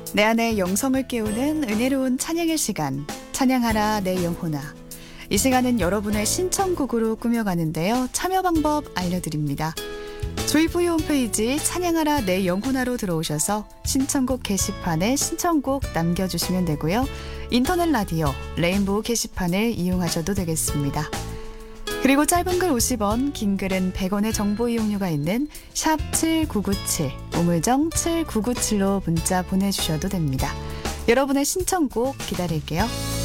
내 안에 영성을 깨우는 은혜로운 찬양의 시간, 찬양하라 내 영혼아. 이 시간은 여러분의 신청곡으로 꾸며가는데요. 참여 방법 알려드립니다. 조이브이 홈페이지 찬양하라 내 영혼아로 들어오셔서 신청곡 게시판에 신청곡 남겨주시면 되고요. 인터넷 라디오 레인보우 게시판을 이용하셔도 되겠습니다. 그리고 짧은 글 50원, 긴 글은 100원의 정보 이용료가 있는 샵 7997, 우물정 7997로 문자 보내주셔도 됩니다. 여러분의 신청곡 기다릴게요.